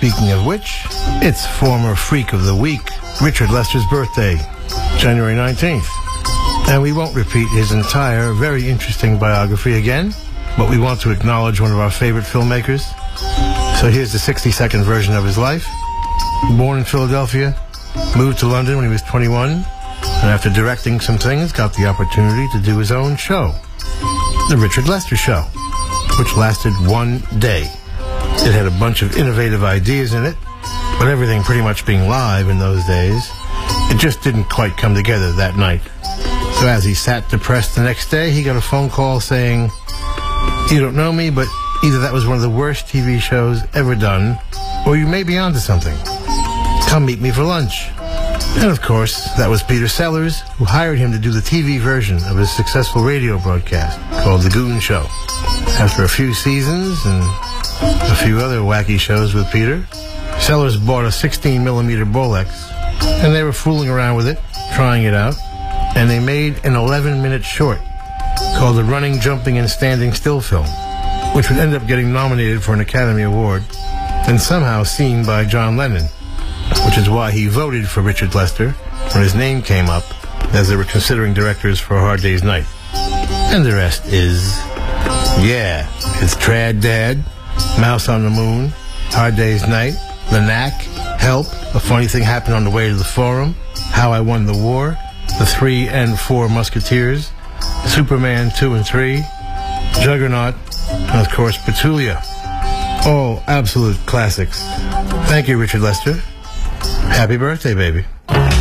Speaking of which, it's former Freak of the Week, Richard Lester's birthday, January 19th. And we won't repeat his entire, very interesting biography again, but we want to acknowledge one of our favorite filmmakers. So here's the 60-second version of his life. Born in Philadelphia, moved to London when he was 21, and after directing some things, got the opportunity to do his own show, The Richard Lester Show, which lasted one day. It had a bunch of innovative ideas in it, but everything pretty much being live in those days, it just didn't quite come together that night. So as he sat depressed the next day, he got a phone call saying, "You don't know me, but either that was one of the worst TV shows ever done, or you may be onto something. Come meet me for lunch." And of course, that was Peter Sellers, who hired him to do the TV version of his successful radio broadcast called The Goon Show. After a few seasons and a few other wacky shows with Peter, Sellers bought a 16mm Bolex, and they were fooling around with it, trying it out, and they made an 11-minute short called The Running, Jumping, and Standing Still Film, which would end up getting nominated for an Academy Award and somehow seen by John Lennon, which is why he voted for Richard Lester when his name came up as they were considering directors for A Hard Day's Night. And the rest is, yeah, it's Trad Dad, Mouse on the Moon, Hard Day's Night, The Knack, Help, A Funny Thing Happened on the Way to the Forum, How I Won the War, The 3 and 4 Musketeers, Superman 2 and 3, Juggernaut, and of course Petulia. All absolute classics. Thank you, Richard Lester. Happy birthday, baby.